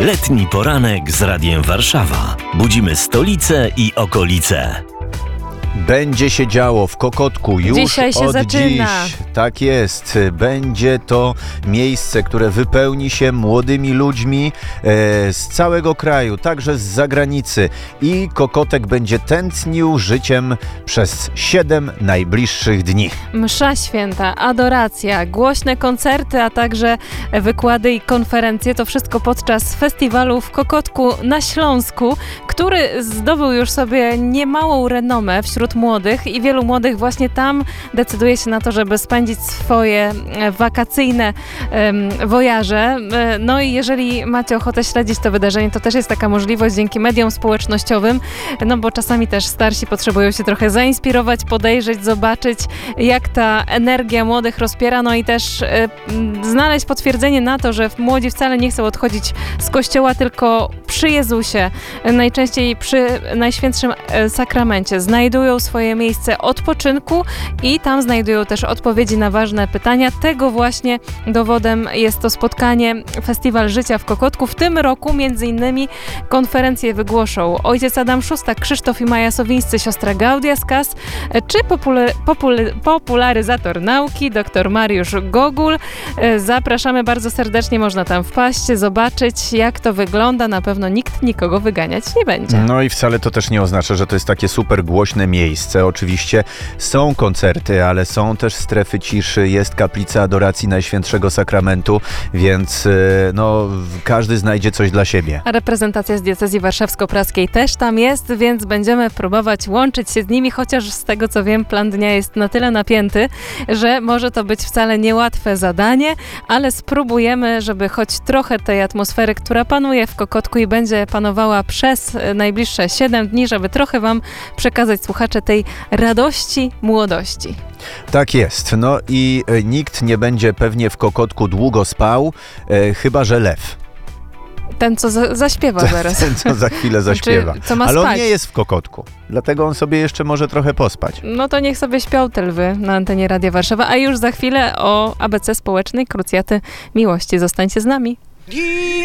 Letni poranek z Radiem Warszawa. Budzimy stolicę i okolice. Będzie się działo w Kokotku już Dzisiaj się od zaczyna. dziś. Tak jest. Będzie to miejsce, które wypełni się młodymi ludźmi z całego kraju, także z zagranicy. I Kokotek będzie tętnił życiem przez 7 najbliższych dni. Msza święta, adoracja, głośne koncerty, a także wykłady i konferencje. To wszystko podczas festiwalu w Kokotku na Śląsku, który zdobył już sobie niemałą renomę wśród młodych i wielu młodych właśnie tam decyduje się na to, żeby spędzić swoje wakacyjne wojaże. No i jeżeli macie ochotę śledzić to wydarzenie, to też jest taka możliwość dzięki mediom społecznościowym, no bo czasami też starsi potrzebują się trochę zainspirować, podejrzeć, zobaczyć, jak ta energia młodych rozpiera, no i też znaleźć potwierdzenie na to, że młodzi wcale nie chcą odchodzić z kościoła, tylko przy Jezusie, najczęściej przy Najświętszym Sakramencie, znajdują swoje miejsce odpoczynku i tam znajdują też odpowiedzi na ważne pytania. Tego właśnie dowodem jest to spotkanie Festiwal Życia w Kokotku. W tym roku między innymi konferencje wygłoszą ojciec Adam Szóstak, Krzysztof i Maja Sowińscy, siostra Gaudia z Kas, czy popularyzator nauki, dr Mariusz Gogul. Zapraszamy bardzo serdecznie, można tam wpaść, zobaczyć, jak to wygląda. Na pewno nikt nikogo wyganiać nie będzie. No i wcale to też nie oznacza, że to jest takie super głośne miejsce. Oczywiście są koncerty, ale są też strefy ciszy, jest kaplica adoracji Najświętszego Sakramentu, więc no, każdy znajdzie coś dla siebie. A reprezentacja z diecezji warszawsko-praskiej też tam jest, więc będziemy próbować łączyć się z nimi, chociaż z tego co wiem, plan dnia jest na tyle napięty, że może to być wcale niełatwe zadanie, ale spróbujemy, żeby choć trochę tej atmosfery, która panuje w Kokotku i będzie panowała przez najbliższe 7 dni, żeby trochę wam przekazać, słuchacze, tej radości młodości. Tak jest. No i nikt nie będzie pewnie w Kokotku długo spał, chyba że lew. Ten, co zaśpiewa zaraz. Ten, co za chwilę zaśpiewa. Co ma Ale on spać. nie jest w Kokotku, dlatego on sobie jeszcze może trochę pospać. No to niech sobie śpią te lwy na antenie Radia Warszawa, a już za chwilę o ABC Społecznej Krucjaty Miłości. Zostańcie z nami.